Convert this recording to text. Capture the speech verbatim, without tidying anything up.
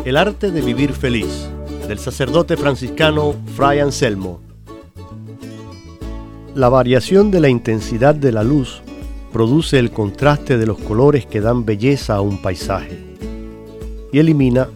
El arte de vivir feliz, del sacerdote franciscano Fray Anselmo. La variación de la intensidad de la luz produce el contraste de los colores que dan belleza a un paisaje y elimina